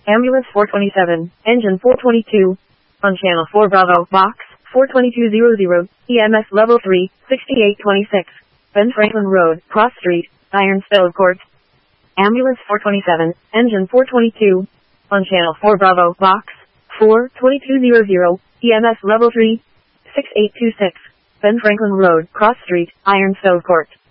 Ambulance 427, Engine 422. On Channel 4 Bravo, Box 42200, EMS Level 3, 6826. Ben Franklin Road, Cross Street, Ironstone Court. Ambulance 427, Engine 422. On Channel 4 Bravo, Box 42200, EMS Level 3, 6826. Ben Franklin Road, Cross Street, Ironstone Court.